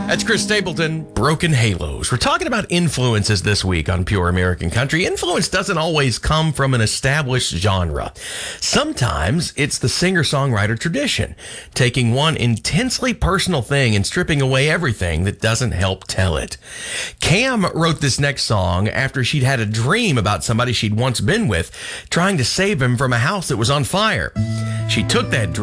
That's Chris Stapleton, Broken Halos. We're talking about influences this week on Pure American Country. Influence doesn't always come from an established genre. Sometimes it's the singer-songwriter tradition, taking one intensely personal thing and stripping away everything that doesn't help tell it. Cam wrote this next song after she'd had a dream about somebody she'd once been with, trying to save him from a house that was on fire. She took that dream